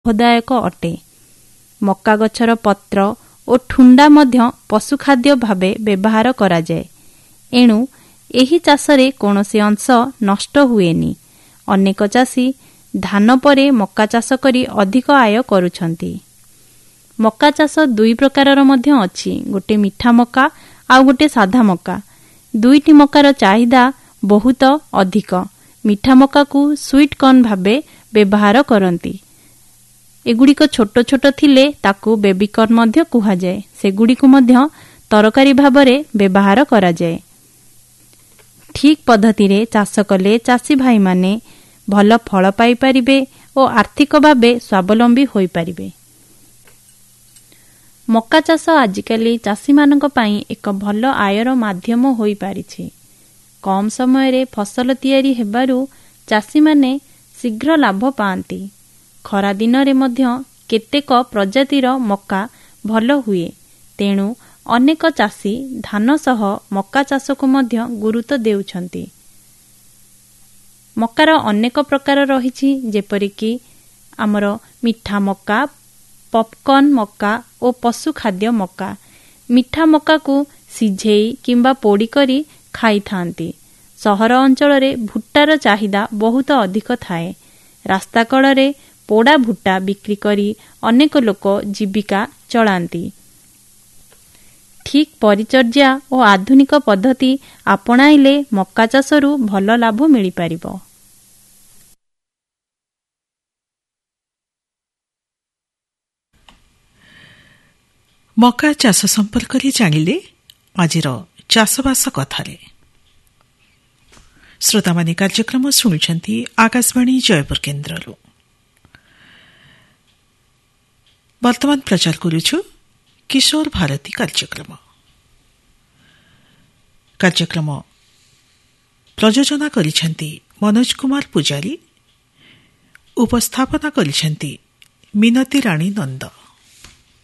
ଲାଭଦାୟକ ଅଟେ। ମକା ଗଛର ପତ୍ର ଓ ଠୁଣ୍ଡା ମଧ୍ୟ ପଶୁ ଖାଦ୍ୟ ଭାବେ ବ୍ୟବହାର କରାଯାଏ। ଏଣୁ ଏହି ଚାଷରେ କୌଣସି ଅଂଶ ନଷ୍ଟ ହୁଏନି। ଅନେକ ଚାଷୀ ଧାନ ପରେ ମକା ଚାଷ କରି ଅଧିକ ଆୟ କରୁଛନ୍ତି। ମକା ଚାଷ ଦୁଇ ପ୍ରକାରର ମଧ୍ୟ ଅଛି, ଗୋଟିଏ ମିଠା ମକା ଆଉ ଗୋଟିଏ ସାଧା ମକା। ଦୁଇଟି ମକାର ଚାହିଦା ବହୁତ ଅଧିକ। ମିଠା ମକାକୁ ସୁଇଟ୍ କର୍ନ ଭାବେ ବ୍ୟବହାର କରନ୍ତି। ଏଗୁଡ଼ିକ ଛୋଟ ଛୋଟ ଥିଲେ ତାକୁ ବେବି କର୍ନ ମଧ୍ୟ କୁହାଯାଏ। ସେଗୁଡ଼ିକୁ ମଧ୍ୟ ତରକାରୀ ଭାବରେ ବ୍ୟବହାର କରାଯାଏ। ଠିକ୍ ପଦ୍ଧତିରେ ଚାଷ କଲେ ଚାଷୀ ଭାଇମାନେ ଭଲ ଫଳ ପାଇପାରିବେ ଓ ଆର୍ଥିକ ଭାବେ ସ୍ୱାବଲମ୍ବୀ ହୋଇପାରିବେ। ମକା ଚାଷ ଆଜିକାଲି ଚାଷୀମାନଙ୍କ ପାଇଁ ଏକ ଭଲ ଆୟର ମାଧ୍ୟମ ହୋଇପାରିଛି। କମ୍ ସମୟରେ ଫସଲ ତିଆରି ହେବାରୁ ଚାଷୀମାନେ ଶୀଘ୍ର ଲାଭ ପାଆନ୍ତି। ଖରାଦିନରେ ମଧ୍ୟ କେତେକ ପ୍ରଜାତିର ମକା ଭଲ ହୁଏ। ତେଣୁ ଅନେକ ଚାଷୀ ଧାନ ସହ ମକା ଚାଷକୁ ମଧ୍ୟ ଗୁରୁତ୍ୱ ଦେଉଛନ୍ତି। ମକାର ଅନେକ ପ୍ରକାର ରହିଛି, ଯେପରିକି ଆମର ମିଠା ମକା, ପପକର୍ନ ମକା ଓ ପଶୁ ଖାଦ୍ୟ ମକା। ମିଠା ମକାକୁ ସିଝେଇ କିମ୍ବା ପୋଡ଼ି କରି ଖାଇଥାନ୍ତି। ସହର ଅଞ୍ଚଳରେ ଭୁଟ୍ଟାର ଚାହିଦା ବହୁତ ଅଧିକ ଥାଏ। ରାସ୍ତା କଡ଼ରେ ପୋଡ଼ା ଭୁଟ୍ଟା ବିକ୍ରି କରି ଅନେକ ଲୋକ ଜୀବିକା ଚଳାନ୍ତି। ଠିକ୍ ପରିଚର୍ଯ୍ୟା ଓ ଆଧୁନିକ ପଦ୍ଧତି ଆପଣାଇଲେ ମକା ଚାଷରୁ ଭଲ ଲାଭ ମିଳିପାରିବ। ମକା ଚାଷ ସମ୍ପର୍କରେ ଜାଣିଲେ ଆଜିର ଚାଷବାସ କଥାରେ। ଶ୍ରୋତାମାନେ କାର୍ଯ୍ୟକ୍ରମ ଶୁଣୁଛନ୍ତି ଆକାଶବାଣୀ ଜୟପୁର କେନ୍ଦ୍ରରୁ। ବର୍ତ୍ତମାନ ପ୍ରଚାର କରୁଛୁ କିଶୋର ଭାରତୀ କାର୍ଯ୍ୟକ୍ରମ ପ୍ରଯୋଜନା କରିଛନ୍ତି ମନୋଜ କୁମାର ପୂଜାରୀ। ଉପସ୍ଥାପନା କରିଛନ୍ତି ମିନତୀ ରାଣୀ ନନ୍ଦ।